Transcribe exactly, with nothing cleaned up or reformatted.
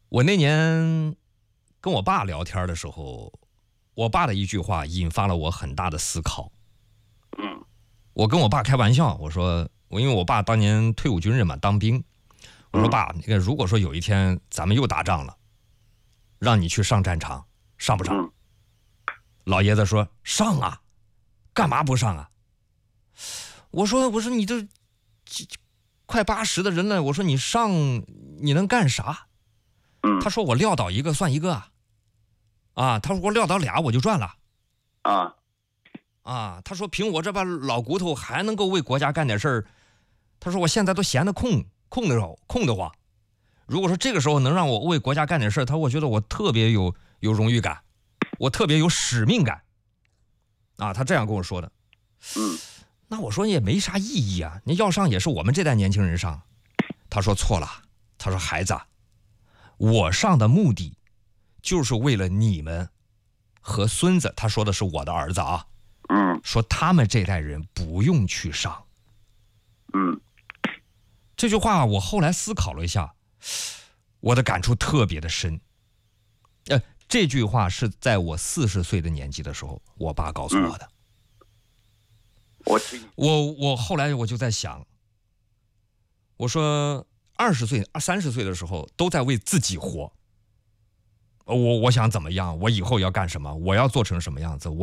我那年跟我爸聊天的时候，我爸的一句话引发了我很大的思考。 嗯， 我跟我爸开玩笑，我说我因为我爸当年退伍军人嘛，当兵。我说爸，那个如果说有一天咱们又打仗了，让你去上战场，上不上？ 嗯、 老爷子说上啊，干嘛不上啊？我说我说你都快八十的人了，我说你上你能干啥？ 嗯， 他说我撂倒一个算一个啊，啊，他说我撂倒俩我就赚了， 啊啊，他说凭我这把老骨头还能够为国家干点事儿，他说我现在都闲得空空的空得慌，如果说这个时候能让我为国家干点事儿，他说我觉得我特别有有荣誉感，我特别有使命感，啊，他这样跟我说的。 嗯， 那我说也没啥意义啊，你要上也是我们这代年轻人上。他说错了，他说孩子，我上的目的就是为了你们和孙子，他说的是我的儿子啊， 嗯， 说他们这代人不用去上。 嗯， 这句话我后来思考了一下，我的感触特别的深。呃，这句话是在我四十岁的年纪的时候，我爸告诉我的。 嗯、我我我后来我就在想，我说二十岁、三十岁的时候都在为自己活。我我想怎么样，我以后要干什么，我要做成什么样子，我